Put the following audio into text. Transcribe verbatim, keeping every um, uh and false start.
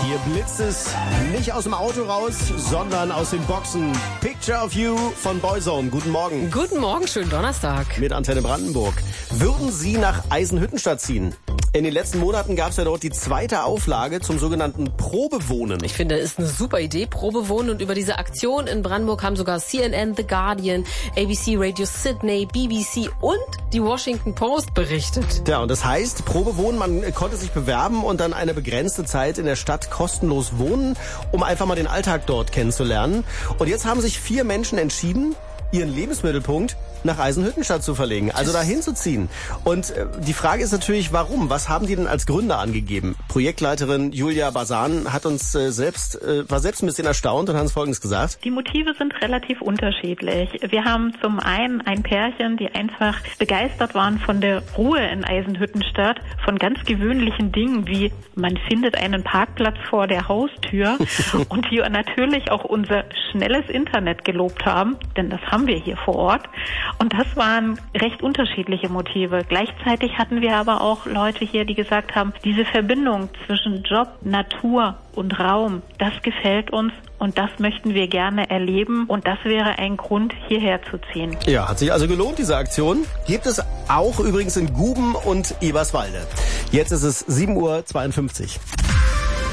Hier blitzt es nicht aus dem Auto raus, sondern aus den Boxen. Picture of You von Boyzone. Guten Morgen. Guten Morgen, schönen Donnerstag. Mit Antenne Brandenburg. Würden Sie nach Eisenhüttenstadt ziehen? In den letzten Monaten gab es ja dort die zweite Auflage zum sogenannten Probewohnen. Ich finde, das ist eine super Idee, Probewohnen. Und über diese Aktion in Brandenburg haben sogar C N N, The Guardian, A B C Radio Sydney, B B C und die Washington Post berichtet. Ja, und das heißt, Probewohnen, man konnte sich bewerben und dann eine begrenzte Zeit in der Stadt kostenlos wohnen, um einfach mal den Alltag dort kennenzulernen. Und jetzt haben sich vier Menschen entschieden, ihren Lebensmittelpunkt nach Eisenhüttenstadt zu verlegen, also dahin zu ziehen. Und äh, die Frage ist natürlich, warum? Was haben die denn als Gründe angegeben? Projektleiterin Julia Basan hat uns äh, selbst, äh, war selbst ein bisschen erstaunt und hat uns Folgendes gesagt. Die Motive sind relativ unterschiedlich. Wir haben zum einen ein Pärchen, die einfach begeistert waren von der Ruhe in Eisenhüttenstadt, von ganz gewöhnlichen Dingen wie man findet einen Parkplatz vor der Haustür und die natürlich auch unser schnelles Internet gelobt haben, denn das haben wir hier vor Ort. Und das waren recht unterschiedliche Motive. Gleichzeitig hatten wir aber auch Leute hier, die gesagt haben, diese Verbindung zwischen Job, Natur und Raum, das gefällt uns und das möchten wir gerne erleben. Und das wäre ein Grund, hierher zu ziehen. Ja, hat sich also gelohnt, diese Aktion. Gibt es auch übrigens in Guben und Eberswalde. Jetzt ist es sieben Uhr zweiundfünfzig.